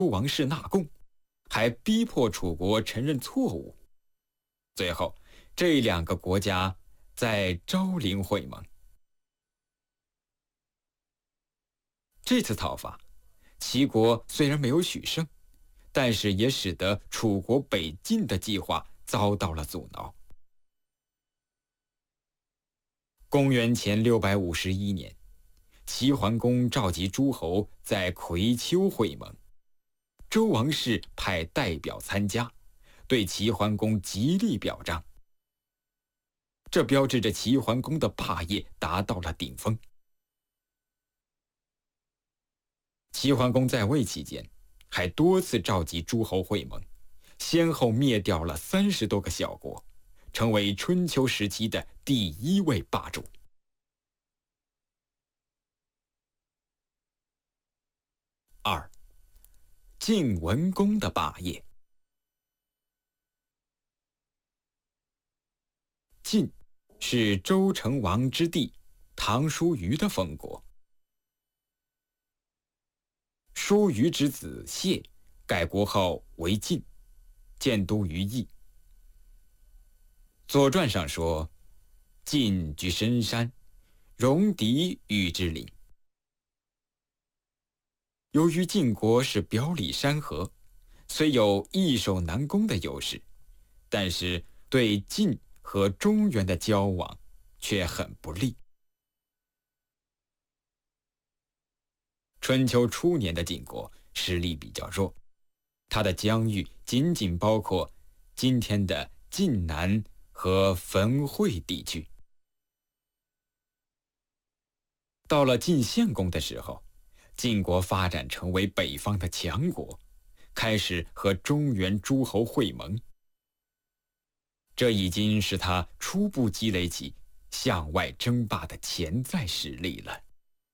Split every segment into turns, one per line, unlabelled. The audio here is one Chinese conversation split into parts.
王室纳贡，还逼迫楚国承认错误。最后，这两个国家在昭陵会盟。这次讨伐，齐国虽然没有取胜，但是也使得楚国北进的计划遭到了阻挠。公元前651年，齐桓公召集诸侯在葵丘会盟，周王室派代表参加，对齐桓公极力表彰。这标志着齐桓公的霸业达到了顶峰。齐桓公在位期间，还多次召集诸侯会盟，先后灭掉了30多个小国，成为春秋时期的第1位霸主。2. 晋文公的霸业。晋是周成王之弟唐叔虞的封国。叔虞之子谢改国号为晋，建都于邑。左传上说，晋居深山，戎狄与之邻。由于晋国是表里山河，虽有易守难攻的优势，但是对晋和中原的交往却很不利。春秋初年的晋国实力比较弱，它的疆域仅仅包括今天的晋南和汾会地区。到了晋献公的时候，晋国发展成为北方的强国，开始和中原诸侯会盟。这已经是他初步积累起向外争霸的潜在实力了。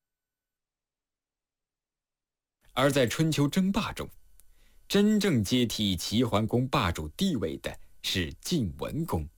而在春秋争霸中，真正接替齐桓公霸主地位的是晋文公。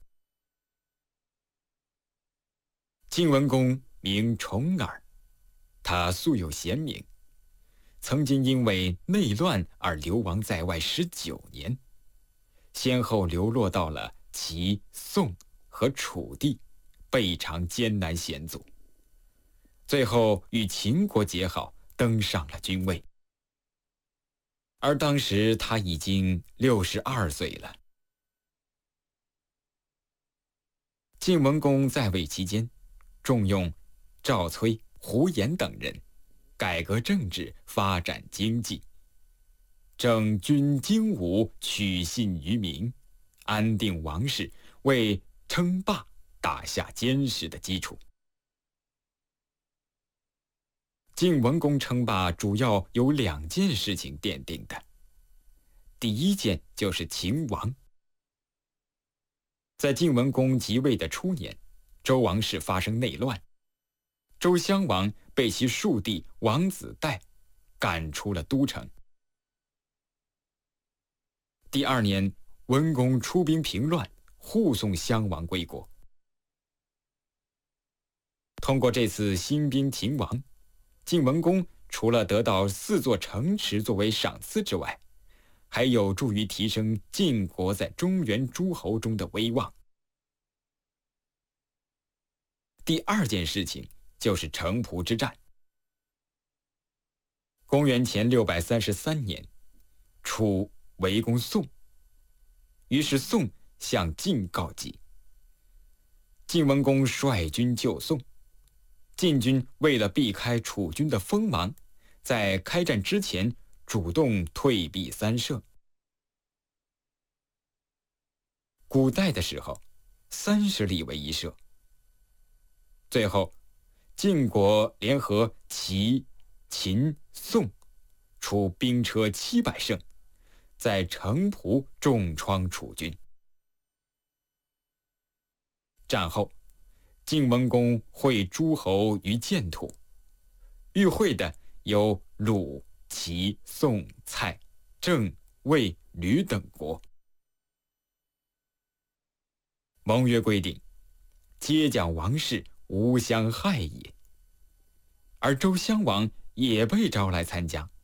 晋文公名重耳，他素有贤名，曾经因为内乱而流亡在外19年，先后流落到了齐、宋和楚地，备尝艰难险阻，最后与秦国结好，登上了君位。而当时他已经62岁了。晋文公在位期间，重用赵崔、胡延等人，改革政治，发展经济，整军精武，取信于民，安定王室，为称霸打下坚实的基础。晋文公称霸主要有2件事情奠定的。第一件就是秦王。在晋文公即位的初年，周王室发生内乱，周襄王被其庶弟王子带赶出了都城。第2年，文公出兵平乱，护送襄王归国。通过这次兴兵秦王，晋文公除了得到4座城池作为赏赐之外，还有助于提升晋国在中原诸侯中的威望。第2件事情就是城濮之战。公元前633年，楚围攻宋，于是宋向晋告急。晋文公率军救宋，晋军为了避开楚军的锋芒，在开战之前主动退避三舍。古代的时候，30里为一舍。最后，晋国联合齐、秦、宋，出兵车700乘，在城濮重创楚军。战后，晋文公会诸侯于建土，与会的有鲁、齐、宋、蔡、郑、魏、吕等国。盟约规定，接将王室无相害也。而周襄王也被招来参加，